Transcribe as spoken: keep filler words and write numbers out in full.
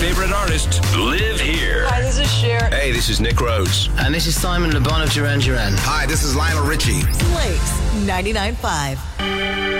favorite artists live here. Hi, this is Cher. Hey, this is Nick Rhodes. And this is Simon Le Bon of Duran Duran. Hi, this is Lionel Richie. Blake's ninety-nine point five.